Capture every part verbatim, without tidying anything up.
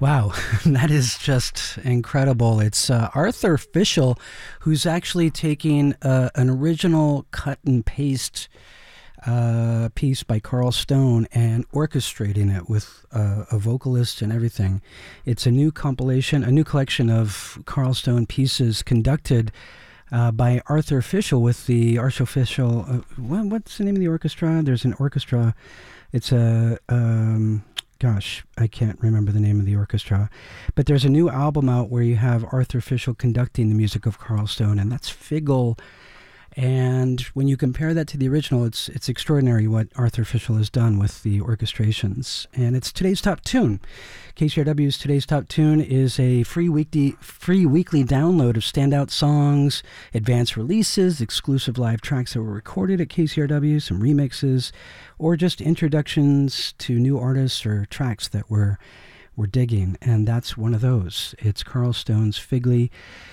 Wow, that is just incredible. It's uh, Arthur Fischel, who's actually taking uh, an original cut and paste uh, piece by Carl Stone and orchestrating it with uh, a vocalist and everything. It's a new compilation, a new collection of Carl Stone pieces conducted uh, by Arthur Fischel with the Arthur Fischel. Uh, what, what's the name of the orchestra? There's an orchestra. It's a. Um, Gosh, I can't remember the name of the orchestra. But there's a new album out where you have Arthur Fischel conducting the music of Carl Stone, and that's Figgle. And when you compare that to the original, it's it's extraordinary what Arthur Fischel has done with the orchestrations. And it's today's top tune. K C R W's Today's Top Tune is a free weekly free weekly download of standout songs, advanced releases, exclusive live tracks that were recorded at K C R W, some remixes, or just introductions to new artists or tracks that we're, we're digging. And that's one of those. It's Carl Stone's Figgly,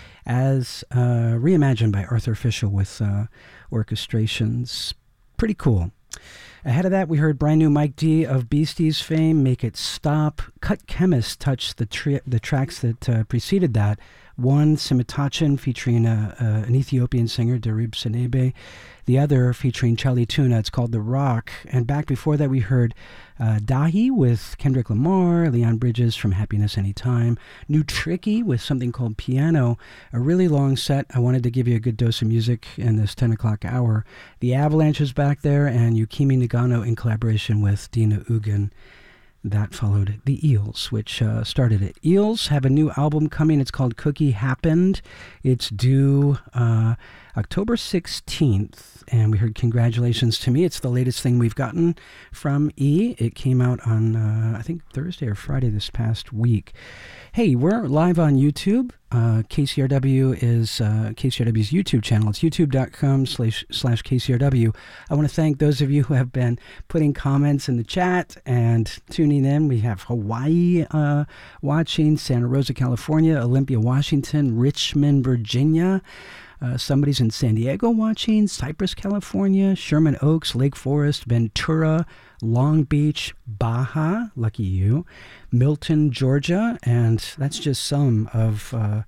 as uh, reimagined by Arthur Fischel with uh, orchestrations. Pretty cool. Ahead of that, we heard brand new Mike D of Beasties fame, Make It Stop. Cut Chemist touched the, tri- the tracks that uh, preceded that. One, Simitachin, featuring a, uh, an Ethiopian singer, Derib Senebe. The other, featuring Charlie Tuna, it's called The Rock. And back before that, we heard uh, Dahi with Kendrick Lamar, Leon Bridges from Happiness Anytime, New Tricky with something called Piano. A really long set. I wanted to give you a good dose of music in this ten o'clock hour. The Avalanche is back there, and Yukimi Nagano in collaboration with Dina Ugin. That followed the Eels, which uh, started it. Eels have a new album coming. It's called Cookie Happened. It's due uh, October sixteenth, and we heard Congratulations to Me. It's the latest thing we've gotten from E. It came out on, uh, I think, Thursday or Friday this past week. Hey, we're live on YouTube. Uh, K C R W is uh, K C R W's YouTube channel. It's youtube.com slash, slash KCRW. I want to thank those of you who have been putting comments in the chat and tuning in. We have Hawaii uh, watching, Santa Rosa, California, Olympia, Washington, Richmond, Virginia. Uh, somebody's in San Diego watching, Cypress, California, Sherman Oaks, Lake Forest, Ventura, Long Beach, Baja, lucky you, Milton, Georgia, and that's just some of uh,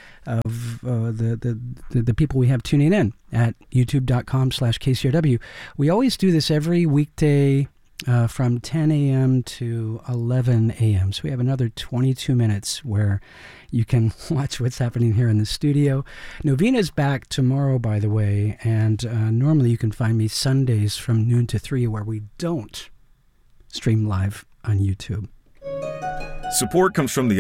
of uh, the, the the people we have tuning in at youtube.com slash KCRW. We always do this every weekday uh, from ten a.m. to eleven a.m. So we have another twenty-two minutes where you can watch what's happening here in the studio. Novina's back tomorrow, by the way, and uh, normally you can find me Sundays from noon to three, where we don't stream live on YouTube. Support comes from the